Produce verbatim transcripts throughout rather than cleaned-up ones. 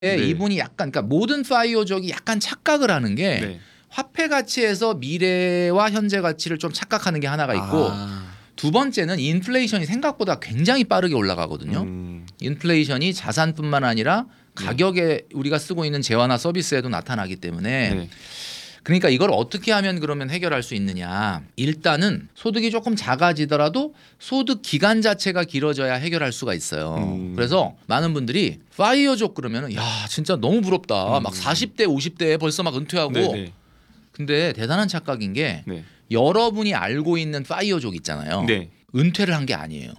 네. 이분이 약간 그러니까 모든 파이어족이 약간 착각을 하는 게 네. 화폐 가치에서 미래와 현재 가치를 좀 착각하는 게 하나가 있고 아. 두 번째는 인플레이션이 생각보다 굉장히 빠르게 올라가거든요. 음. 인플레이션이 자산뿐만 아니라 가격에 우리가 쓰고 있는 재화나 서비스에도 나타나기 때문에 네. 그러니까 이걸 어떻게 하면 그러면 해결할 수 있느냐. 일단은 소득이 조금 작아지더라도 소득 기간 자체가 길어져야 해결할 수가 있어요. 음. 그래서 많은 분들이 파이어족 그러면은 야 진짜 너무 부럽다. 음. 막 사십 대 오십 대에 벌써 막 은퇴하고 네네. 근데 대단한 착각인 게 네. 여러분이 알고 있는 파이어족 있잖아요. 네. 은퇴를 한 게 아니에요.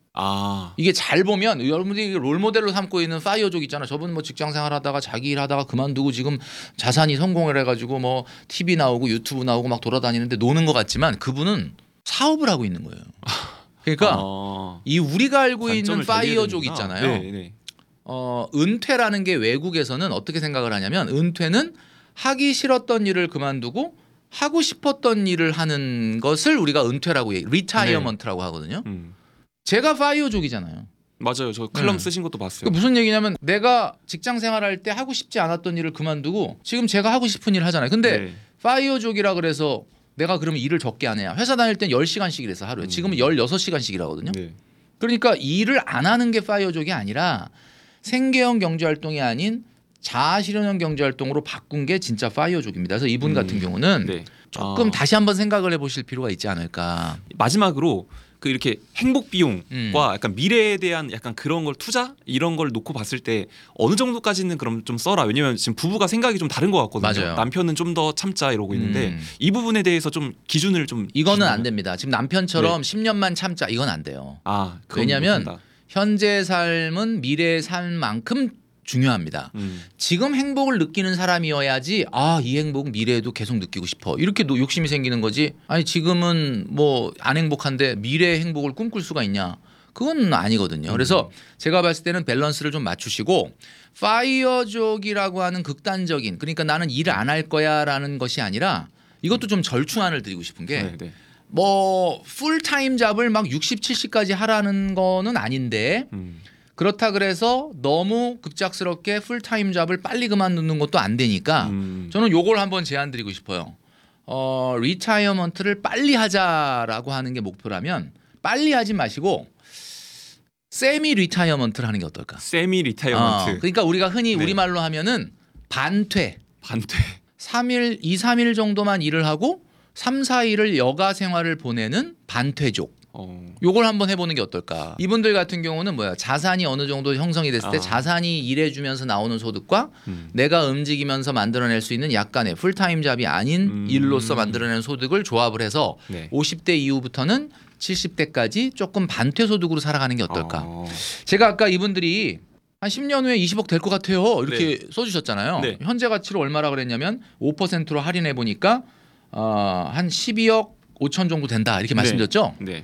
아. 이게 잘 보면 여러분들이 롤모델로 삼고 있는 파이어족 있잖아요. 저분 뭐 직장 생활하다가 자기 일하다가 그만두고 지금 자산이 성공을 해가지고 뭐 티비 나오고 유튜브 나오고 막 돌아다니는데 노는 것 같지만 그분은 사업을 하고 있는 거예요. 그러니까 아. 이 우리가 알고 있는 관점을 달리해야 파이어족 되는구나. 있잖아요. 네, 네. 어, 은퇴라는 게 외국에서는 어떻게 생각을 하냐면 은퇴는 하기 싫었던 일을 그만두고 하고 싶었던 일을 하는 것을 우리가 은퇴라고 얘기, 리타이어먼트라고 하거든요. 음. 제가 파이어족이잖아요. 맞아요. 저 클럼 네. 쓰신 것도 봤어요. 그 무슨 얘기냐면 내가 직장 생활할 때 하고 싶지 않았던 일을 그만두고 지금 제가 하고 싶은 일을 하잖아요. 근데 네. 파이어족이라 그래서 내가 그러면 일을 적게 안 해야 회사 다닐 땐 열 시간씩 일해서 하루에 음. 지금은 열여섯 시간씩 일하거든요. 네. 그러니까 일을 안 하는 게 파이어족이 아니라 생계형 경제활동이 아닌 자아실현형 경제활동으로 바꾼 게 진짜 파이어족입니다. 그래서 이분 음. 같은 경우는 네. 조금 아. 다시 한번 생각을 해보실 필요가 있지 않을까. 마지막으로 그 이렇게 행복 비용과 음. 약간 미래에 대한 약간 그런 걸 투자 이런 걸 놓고 봤을 때 어느 정도까지는 그럼 좀 써라. 왜냐면 지금 부부가 생각이 좀 다른 것 같거든요. 맞아요. 남편은 좀 더 참자 이러고 있는데 음. 이 부분에 대해서 좀 기준을 좀 이거는 주시면- 안 됩니다. 지금 남편처럼 십 년만 참자 이건 안 돼요. 아, 그건 왜냐하면 못한다. 현재 삶은 미래의 삶만큼 중요합니다. 음. 지금 행복을 느끼는 사람이어야지 아, 이 행복 미래에도 계속 느끼고 싶어. 이렇게 노- 욕심이 생기는 거지. 아니 지금은 뭐 안 행복한데 미래의 행복을 꿈꿀 수가 있냐. 그건 아니거든요. 그래서 제가 봤을 때는 밸런스를 좀 맞추시고 파이어족이라고 하는 극단적인 그러니까 나는 일을 안 할 거야라는 것이 아니라 이것도 좀 절충안을 드리고 싶은 게 네, 네. 뭐 풀타임 잡을 막 육십, 칠십까지 하라는 거는 아닌데 음. 그렇다 그래서 너무 급작스럽게 풀타임 잡을 빨리 그만두는 것도 안 되니까 음. 저는 요걸 한번 제안 드리고 싶어요. 어, 리타이어먼트를 빨리 하자라고 하는 게 목표라면 빨리 하지 마시고 세미 리타이어먼트를 하는 게 어떨까? 세미 리타이어먼트. 어, 그러니까 우리가 흔히 네. 우리말로 하면은 반퇴. 반대. 삼 일, 이, 삼 일 정도만 일을 하고 삼, 사 일을 여가 생활을 보내는 반퇴족. 어. 요걸 한번 해보는 게 어떨까? 이분들 같은 경우는 뭐야? 자산이 어느 정도 형성이 됐을 때 아. 자산이 일해주면서 나오는 소득과 음. 내가 움직이면서 만들어낼 수 있는 약간의 풀타임 잡이 아닌 음. 일로서 만들어낸 소득을 조합을 해서 네. 오십 대 이후부터는 칠십 대까지 조금 반퇴 소득으로 살아가는 게 어떨까? 어. 제가 아까 이분들이 한 십 년 후에 이십억 될 것 같아요. 이렇게 써주셨잖아요. 네. 현재 가치로 얼마라 그랬냐면 오 퍼센트로 할인해 보니까 어, 한 십이억 오천 정도 된다 이렇게 말씀드렸죠. 네.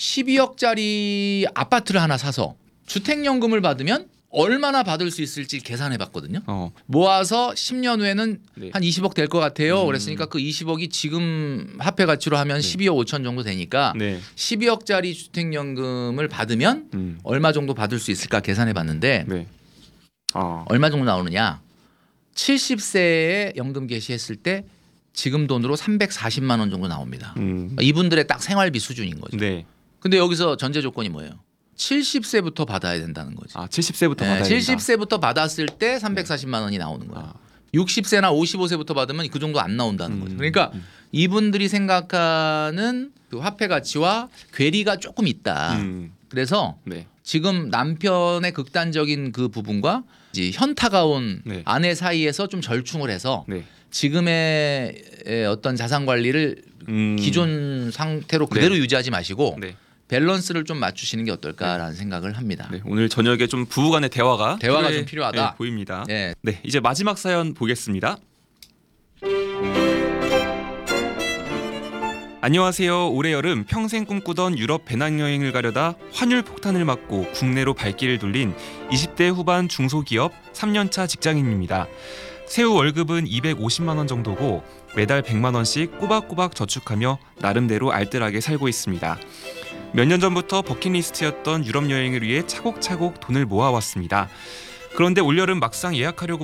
십이억짜리 아파트를 하나 사서 주택연금을 받으면 얼마나 받을 수 있을지 계산해 봤거든요. 어. 모아서 십 년 후에는 네. 한 이십억 될 것 같아요. 음. 그랬으니까 그 이십억이 지금 화폐 가치로 하면 네. 십이억 오천 정도 되니까 네. 십이억짜리 주택연금을 받으면 음. 얼마 정도 받을 수 있을까 계산해 봤는데 네. 아. 얼마 정도 나오느냐? 칠십 세에 연금 개시했을 때 지금 돈으로 삼백사십만 원 정도 나옵니다. 음. 이분들의 딱 생활비 수준인 거죠. 네. 근데 여기서 전제 조건이 뭐예요? 칠십 세부터 받아야 된다는 거지. 아, 칠십 세부터 네, 받아야 된다. 칠십 세부터 받았을 때 삼백사십만 원이 나오는 거예요. 아. 육십 세나 오십오 세부터 받으면 그 정도 안 나온다는 음. 거죠. 그러니까 음. 이분들이 생각하는 그 화폐 가치와 괴리가 조금 있다. 음. 그래서 네. 지금 남편의 극단적인 그 부분과 이제 현타가 온 네. 아내 사이에서 좀 절충을 해서 네. 지금의 에, 어떤 자산 관리를 음. 기존 상태로 그대로 유지하지 마시고 네. 밸런스를 좀 맞추시는 게 어떨까라는 생각을 합니다. 네. 오늘 저녁에 좀 부부간의 대화가 대화가 필요해- 좀 필요하다. 네, 보입니다. 네. 네, 이제 마지막 사연 보겠습니다. 안녕하세요. 올해 여름 평생 꿈꾸던 유럽 배낭여행을 가려다 환율 폭탄을 맞고 국내로 발길을 돌린 이십 대 후반 중소기업 삼 년차 직장인입니다. 세후 월급은 이백오십만 원 정도고 매달 백만 원씩 꼬박꼬박 저축하며 나름대로 알뜰하게 살고 있습니다. 몇 년 전부터 버킷리스트였던 유럽 여행을 위해 차곡차곡 돈을 모아왔습니다. 그런데 올여름 막상 예약하려고